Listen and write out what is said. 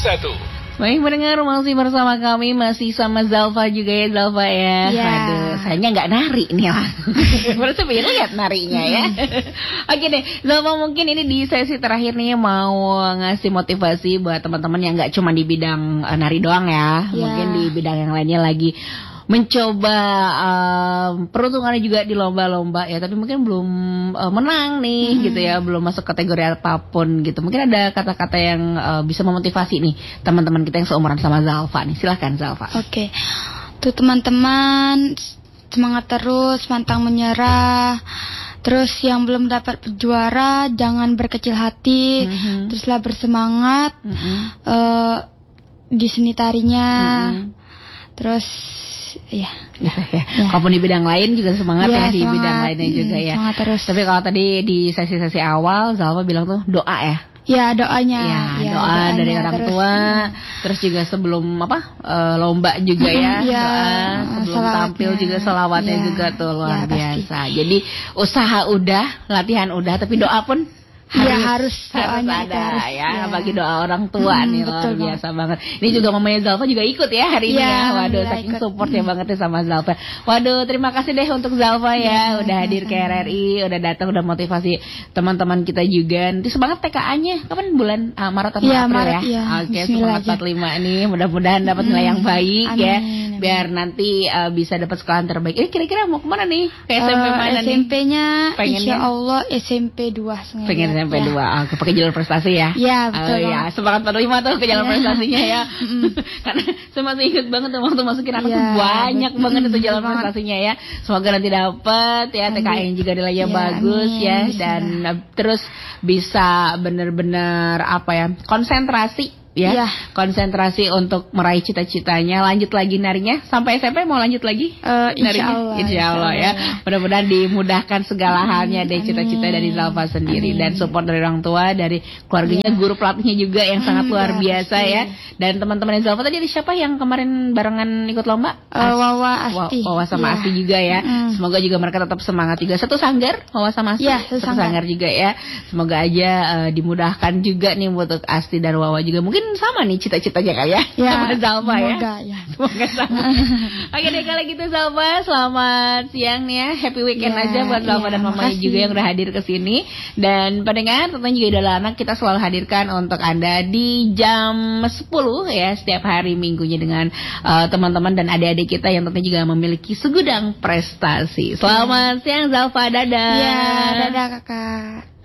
Baik pendengar, masih bersama kami, masih sama Zalfa juga ya, Zalfa ya. Aduh, sayangnya nggak nari nih lah. Berarti lihat narinya ya. Oke deh, Zalfa mungkin ini di sesi terakhir nih mau ngasih motivasi buat teman-teman yang nggak cuma di bidang nari doang ya. Mungkin di bidang yang lainnya lagi mencoba peruntungannya juga di lomba-lomba ya, tapi mungkin belum menang nih gitu ya, belum masuk kategori apapun gitu. Mungkin ada kata-kata yang bisa memotivasi nih teman-teman kita yang seumuran sama Zalfa nih. Silakan Zalfa. Oke. Tuh teman-teman, semangat terus, pantang menyerah. Terus yang belum dapat juara jangan berkecil hati, teruslah bersemangat di seni tarinya. Terus ya. Walaupun di bidang lain juga semangat ya, di bidang lainnya juga ya. Semangat terus. Tapi kalau tadi di sesi-sesi awal Zalfa bilang tuh doa ya. Ya, doanya. Ya, doa dari orang tua. Terus juga sebelum lomba juga ya. Doa sebelum tampil juga selawatnya juga tuh luar biasa. Jadi usaha udah, latihan udah, tapi doa pun harus ada ya. Bagi doa orang tua nih luar biasa banget. Ini juga mamanya Zalfa juga ikut ya hari ini ya. Waduh, saking supportnya banget nih sama Zalfa. Waduh, terima kasih deh untuk Zalfa ya, udah hadir ke RRI, udah datang, udah motivasi teman-teman kita juga. Nanti semangat TKA-nya kapan, bulan Maret atau April ya? Oke, semangat 45 nih, mudah-mudahan dapat nilai yang baik ya. Biar nanti bisa dapat sekolah terbaik. Ini kira-kira mau kemana nih? Ke SMP mana nih? SMP-nya insya Allah SMP 2. Pengen SMP 2, pakai jalur prestasi ya? Iya, betul. Ya, semangat 45 tuh ke jalur prestasinya ya. Karena saya masih ingat banget tuh waktu masukin anak tuh banyak banget itu jalur prestasinya ya. Semoga nanti dapat ya, TKN juga nilainya bagus ya. Dan terus bisa benar-benar konsentrasi ya, konsentrasi untuk meraih cita-citanya. Lanjut lagi narinya sampai SMP, mau lanjut lagi narinya? Insya Allah ya. Mudah-mudahan dimudahkan segala halnya deh, cita-cita dari Zalfa sendiri. Dan support dari orang tua, dari keluarganya, guru pelatihnya juga yang sangat luar biasa ya. Dan teman-teman Zalfa tadi ada siapa yang kemarin barengan ikut lomba? Wawa sama Asti juga ya. Semoga juga mereka tetap semangat juga. Satu sanggar, Wawa sama Asti. Satu sanggar juga ya. Semoga aja dimudahkan juga nih untuk Asti dan Wawa juga. Mungkin sama nih cita-citanya kali ya, sama Zalfa ya. Semoga sama. Oke deh kalau gitu Zalfa, selamat siang nih ya. Happy weekend aja buat Zalfa dan mamanya juga yang udah hadir ke sini. Dan pendengar tentunya juga Idola Anak kita selalu hadirkan untuk Anda di jam 10 ya setiap hari minggunya dengan teman-teman dan adik-adik kita yang tentunya juga memiliki segudang prestasi. Selamat siang Zalfa, dadah. Ya, dadah kakak.